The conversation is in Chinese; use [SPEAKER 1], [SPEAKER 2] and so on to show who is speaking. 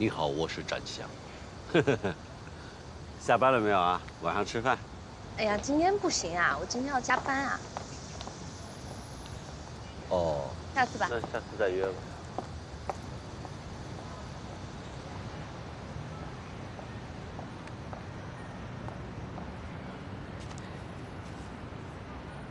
[SPEAKER 1] 你好，我是展翔。
[SPEAKER 2] 下班了没有啊？晚上吃饭。
[SPEAKER 3] 哎呀，今天不行啊，我今天要加班啊。
[SPEAKER 1] 哦，
[SPEAKER 3] 下次吧。
[SPEAKER 2] 那下次再约吧。